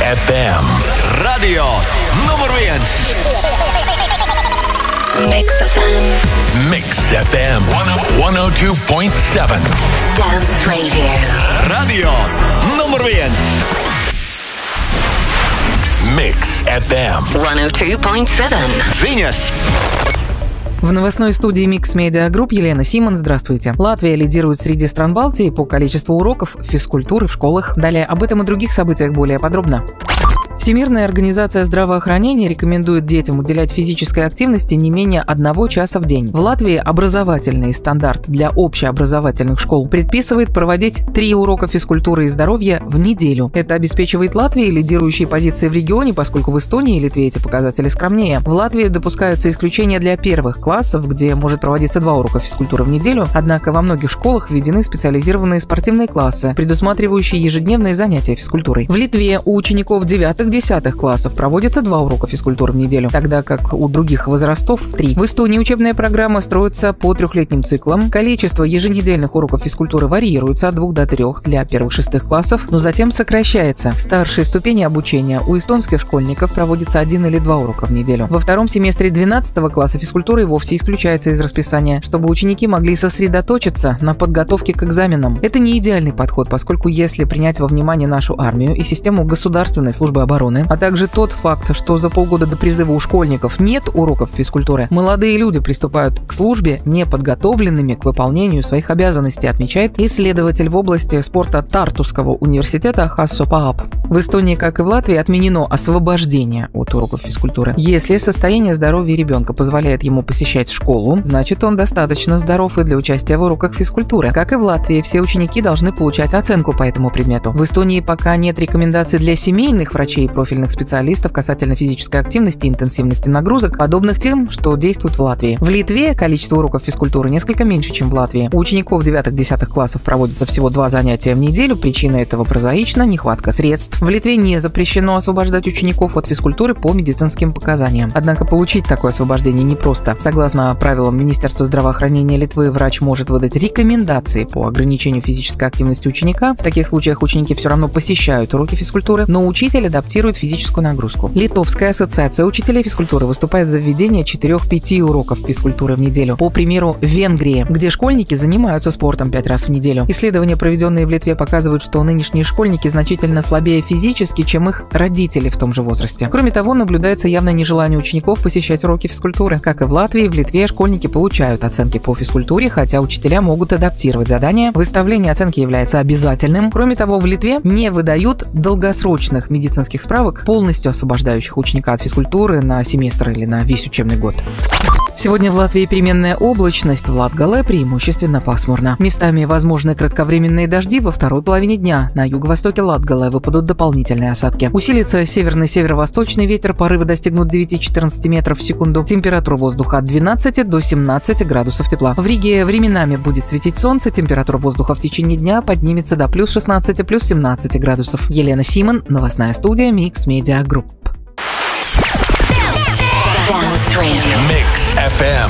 FM. Radio number 1. Mix FM. Mix FM 102.7. Dance Radio. Radio number 1. Mix FM 102.7. Vilnius. В новостной студии Mix Media Group Елена Симон. Здравствуйте. Латвия лидирует среди стран Балтии по количеству уроков физкультуры в школах. Далее об этом и других событиях более подробно. Всемирная организация здравоохранения рекомендует детям уделять физической активности не менее 1 часа в день. В Латвии образовательный стандарт для общеобразовательных школ предписывает проводить 3 урока физкультуры и здоровья в неделю. Это обеспечивает Латвии лидирующие позиции в регионе, поскольку в Эстонии и Литве эти показатели скромнее. В Латвии допускаются исключения для первых классов, где может проводиться 2 урока физкультуры в неделю, однако во многих школах введены специализированные спортивные классы, предусматривающие ежедневные занятия физкультурой. В Литве у учеников 9-10 классов проводится 2 урока физкультуры в неделю, тогда как у других возрастов 3. В Эстонии учебная программа строится по 3-летним циклам. Количество еженедельных уроков физкультуры варьируется от 2 до 3 для 1-6 классов, но затем сокращается. В старшей ступени обучения у эстонских школьников проводится 1 или 2 урока в неделю. Во втором семестре 12 класса физкультура и вовсе исключается из расписания, чтобы ученики могли сосредоточиться на подготовке к экзаменам. Это не идеальный подход, поскольку если принять во внимание нашу армию и систему государственной службы обороны, а также тот факт, что за полгода до призыва у школьников нет уроков физкультуры, молодые люди приступают к службе неподготовленными к выполнению своих обязанностей, отмечает исследователь в области спорта Тартуского университета Хассо Паап. В Эстонии, как и в Латвии, отменено освобождение от уроков физкультуры. Если состояние здоровья ребенка позволяет ему посещать школу, значит, он достаточно здоров и для участия в уроках физкультуры. Как и в Латвии, все ученики должны получать оценку по этому предмету. В Эстонии пока нет рекомендаций для семейных врачей и профильных специалистов касательно физической активности и интенсивности нагрузок, подобных тем, что действуют в Латвии. В Литве количество уроков физкультуры несколько меньше, чем в Латвии. У учеников 9-10 классов проводится всего 2 занятия в неделю. Причина этого прозаична – нехватка средств. В Литве не запрещено освобождать учеников от физкультуры по медицинским показаниям. Однако получить такое освобождение непросто. Согласно правилам Министерства здравоохранения Литвы, врач может выдать рекомендации по ограничению физической активности ученика. В таких случаях ученики все равно посещают уроки физкультуры, но учитель адаптирует физическую нагрузку. Литовская ассоциация учителей физкультуры выступает за введение 4-5 уроков физкультуры в неделю. По примеру Венгрии, где школьники занимаются спортом 5 раз в неделю. Исследования, проведенные в Литве, показывают, что нынешние школьники значительно слабее физически, чем их родители в том же возрасте. Кроме того, наблюдается явное нежелание учеников посещать уроки физкультуры. Как и в Латвии, в Литве школьники получают оценки по физкультуре, хотя учителя могут адаптировать задания. Выставление оценки является обязательным. Кроме того, в Литве не выдают долгосрочных медицинских справок, полностью освобождающих ученика от физкультуры на семестр или на весь учебный год. Сегодня в Латвии переменная облачность, в Латгале преимущественно пасмурно. Местами возможны кратковременные дожди во второй половине дня. На юго-востоке Латгале выпадут дополнительные осадки. Усилится северный северо-восточный ветер, порывы достигнут 9-14 метров в секунду. Температура воздуха от 12 до 17 градусов тепла. В Риге временами будет светить солнце, температура воздуха в течение дня поднимется до плюс 16, плюс 17 градусов. Елена Симон, новостная студия Mix Media Group. Dance Radio. Mix FM.